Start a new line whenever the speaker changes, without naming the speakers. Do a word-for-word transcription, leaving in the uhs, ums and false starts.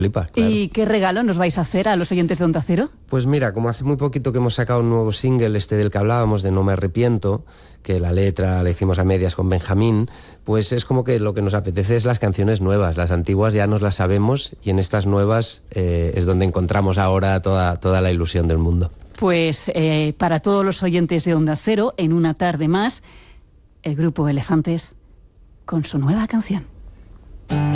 Flipas, claro.
¿Y qué regalo nos vais a hacer a los oyentes de Onda Cero?
Pues mira, como hace muy poquito que hemos sacado un nuevo single, este del que hablábamos, de No me arrepiento, que la letra la hicimos a medias con Benjamín, pues es como que lo que nos apetece es las canciones nuevas. Las antiguas ya nos las sabemos y en estas nuevas eh, es donde encontramos ahora toda, toda la ilusión del mundo.
Pues eh, para todos los oyentes de Onda Cero, en una tarde más, el grupo Elefantes con su nueva canción.